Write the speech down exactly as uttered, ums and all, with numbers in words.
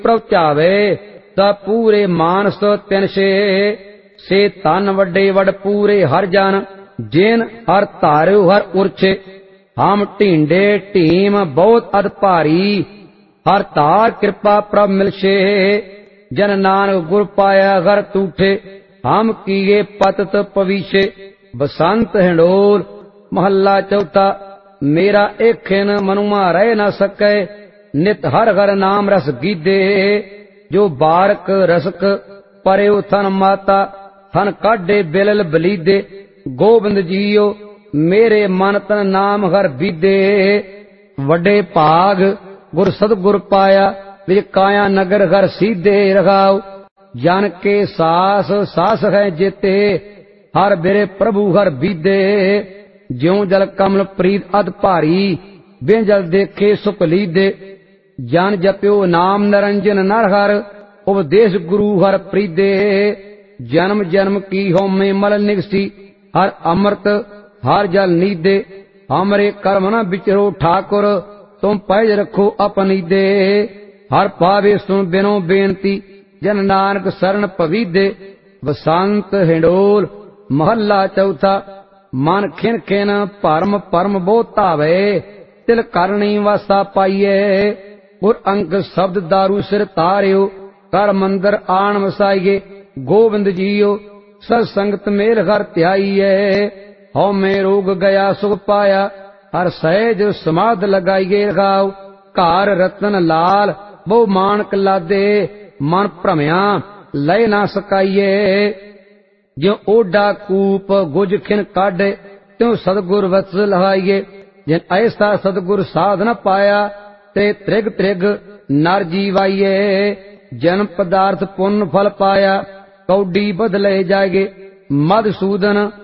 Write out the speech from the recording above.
प्रभ चावे ता पूरे मानस तिनशे से तन वड्डे वड पूरे हर जन जिन हर धार्यो हर उर्छे हम ढींडे ढीम बहुत अद भारी हर तार कृपा प्रभ मिलशे जन नानक गुर पाया घर तूठे हम किए पतत पवीशे। बसंत हिंडोल महला चौथा। मेरा एखिन मनुमा रह न सकै नित हर हर नाम रस गीदे जो बारक रसक परयो थन माता थन काढे बिलल बलीदे गोबिंद जीओ मेरे मन तन नाम हर बीदे वड्डे भाग गुर सतगुर पाया विच काया नगर हर सीधे रखाओ जन के सास सास है जेते हर बिरे प्रभु हर बीदे ज्यों जल कमल प्रीत अद भारी बिन जल देखे सुपलीदे जन जप्यो नाम निरंजन नर हर उपदेश गुरु हर प्रीदे जन्म जन्म की होमे मल निगसी हर अमृत हर जल नीदे हमरे कर्म न विचरो ठाकुर तुम पैज रखो अपनी दे हर पावे सुन बिनो बेनती जन नानक शरण पवीदे। बसंत हिंडोल महला चौथा। मन खिन खिन परम परम बहुत धावे तिल करनी वासा पाइये और अंक शब्द दारू सिर तारियो कर मंदिर आन वसाइये गोबिंद जीओ सत्संगत मेल घर त्याइये हौ में रोग गया सुख पाया हर सहज समाध लगाइए रखाओ घर रतन लाल बहु मानक लादे मन भ्रमया लय ना सकाइए ज्यों ओडा कूप गुज खिन काढे त्यों सतगुर वत्स लहाइए जिन ऐसा सतगुर साध न पाया ते त्रिग त्रिग नर जीवाइए जन्म पदार्थ पुण्य फल पाया कौडी बदले जाएगे मधुसूदन